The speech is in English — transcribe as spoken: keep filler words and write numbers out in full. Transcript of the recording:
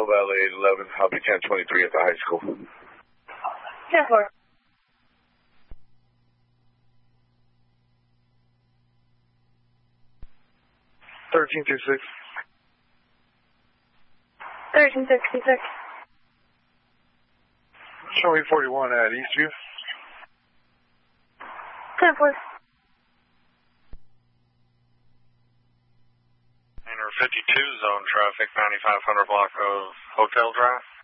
Hotel Valley eight eleven. I'll be ten twenty-three at the high school. ten four. thirteen sixty-six. thirteen sixty-six. Show me forty-one at Eastview. ten four. fifty-two zone traffic, ninety-five hundred block of Hotel Drive.